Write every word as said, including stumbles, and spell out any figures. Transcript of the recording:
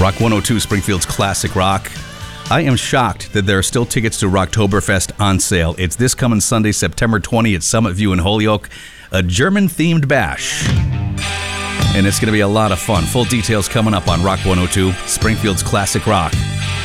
Rock one oh two, Springfield's classic rock. I am shocked that there are still tickets to Rocktoberfest on sale. It's this coming Sunday, September twentieth at Summit View in Holyoke, a German-themed bash. And it's going to be a lot of fun. Full details coming up on Rock one oh two, Springfield's classic rock.